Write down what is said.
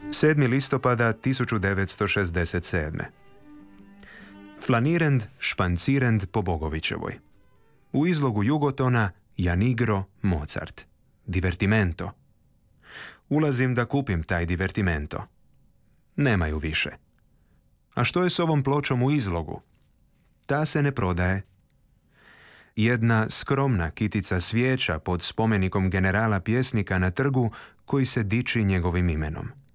7. listopada 1967. Flanirend, špancirend po Bogovićevoj. U izlogu Jugotona Janigro Mozart. Divertimento. Ulazim da kupim taj divertimento. Nemaju više. A što je s ovom pločom u izlogu? Ta se ne prodaje. Jedna skromna kitica svijeća pod spomenikom generala pjesnika na trgu koji se diči njegovim imenom.